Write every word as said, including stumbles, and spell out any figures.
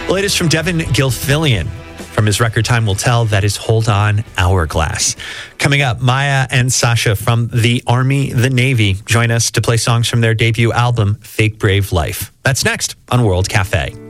Latest from Devin Gilfillian from his record Time Will Tell. That is Hold On Hourglass. Coming up, Maya and Sasha from the Army, the Navy join us to play songs from their debut album, Fake Brave Life. That's next on World Cafe.